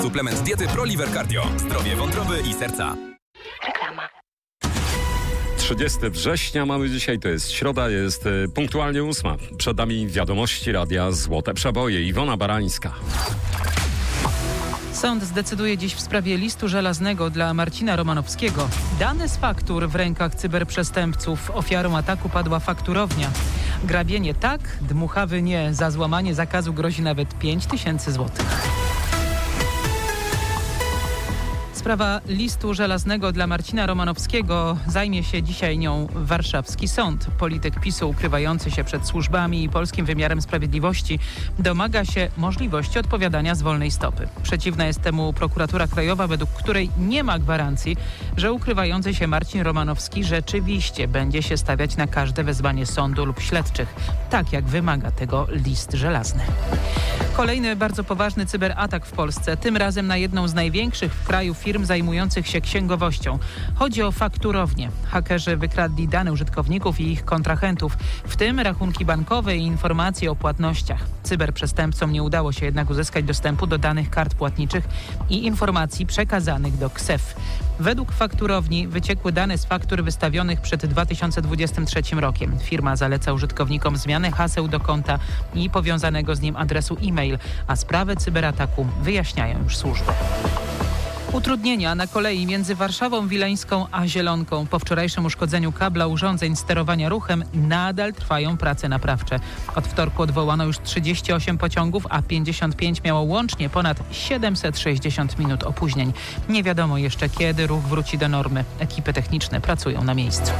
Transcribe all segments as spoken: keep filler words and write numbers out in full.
Suplement diety ProLiver Cardio. Zdrowie wątroby i serca. Reklama. trzydziestego września mamy dzisiaj, to jest środa, jest y, punktualnie ósma. Przed nami wiadomości Radia Złote Przeboje. Iwona Barańska. Sąd zdecyduje dziś w sprawie listu żelaznego dla Marcina Romanowskiego. Dane z faktur w rękach cyberprzestępców. Ofiarą ataku padła fakturownia. Grabienie tak, dmuchawy nie. Za złamanie zakazu grozi nawet pięć tysięcy złotych. Sprawa listu żelaznego dla Marcina Romanowskiego. Zajmie się dzisiaj nią warszawski sąd. Polityk PiSu ukrywający się przed służbami i polskim wymiarem sprawiedliwości domaga się możliwości odpowiadania z wolnej stopy. Przeciwna jest temu prokuratura krajowa, według której nie ma gwarancji, że ukrywający się Marcin Romanowski rzeczywiście będzie się stawiać na każde wezwanie sądu lub śledczych, tak jak wymaga tego list żelazny. Kolejny bardzo poważny cyberatak w Polsce, tym razem na jedną z największych w kraju firm zajmujących się księgowością. Chodzi o fakturownię. Hakerzy wykradli dane użytkowników i ich kontrahentów, w tym rachunki bankowe i informacje o płatnościach. Cyberprzestępcom nie udało się jednak uzyskać dostępu do danych kart płatniczych i informacji przekazanych do K S E F. Według fakturowni wyciekły dane z faktur wystawionych przed dwa tysiące dwudziestym trzecim rokiem. Firma zaleca użytkownikom zmianę haseł do konta i powiązanego z nim adresu e-mail, a sprawę cyberataku wyjaśniają już służby. Utrudnienia na kolei między Warszawą Wileńską a Zielonką. Po wczorajszym uszkodzeniu kabla urządzeń sterowania ruchem nadal trwają prace naprawcze. Od wtorku odwołano już trzydzieści osiem pociągów, a pięćdziesiąt pięć miało łącznie ponad siedemset sześćdziesiąt minut opóźnień. Nie wiadomo jeszcze, kiedy ruch wróci do normy. Ekipy techniczne pracują na miejscu.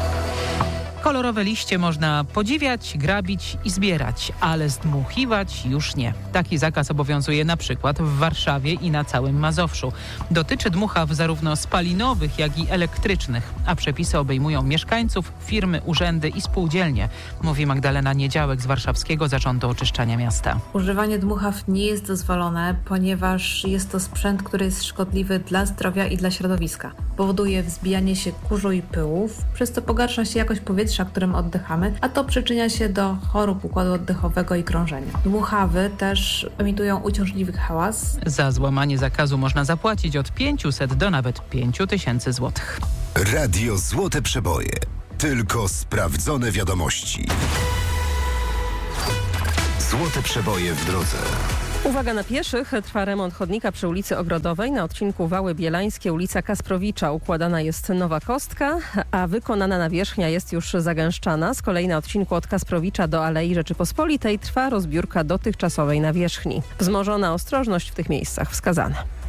Kolorowe liście można podziwiać, grabić i zbierać, ale zdmuchiwać już nie. Taki zakaz obowiązuje na przykład w Warszawie i na całym Mazowszu. Dotyczy dmuchaw zarówno spalinowych, jak i elektrycznych, a przepisy obejmują mieszkańców, firmy, urzędy i spółdzielnie, mówi Magdalena Niedziałek z Warszawskiego Zarządu Oczyszczania Miasta. Używanie dmuchaw nie jest dozwolone, ponieważ jest to sprzęt, który jest szkodliwy dla zdrowia i dla środowiska. Powoduje wzbijanie się kurzu i pyłów, przez co pogarsza się jakość powietrza, którym oddychamy, a to przyczynia się do chorób układu oddechowego i krążenia. Dmuchawy też emitują uciążliwy hałas. Za złamanie zakazu można zapłacić od pięciuset do nawet pięciu tysięcy złotych. Radio Złote Przeboje. Tylko sprawdzone wiadomości. Złote Przeboje w drodze. Uwaga na pieszych. Trwa remont chodnika przy ulicy Ogrodowej. Na odcinku Wały Bielańskie, ulica Kasprowicza. Układana jest nowa kostka, a wykonana nawierzchnia jest już zagęszczana. Z kolei na odcinku od Kasprowicza do Alei Rzeczypospolitej trwa rozbiórka dotychczasowej nawierzchni. Wzmożona ostrożność w tych miejscach wskazana.